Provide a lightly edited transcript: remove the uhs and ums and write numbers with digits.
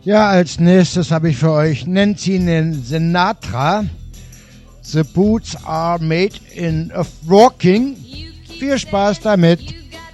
Ja, als nächstes habe ich für euch Nancy Sinatra. The Boots are made of walking. Viel Spaß damit.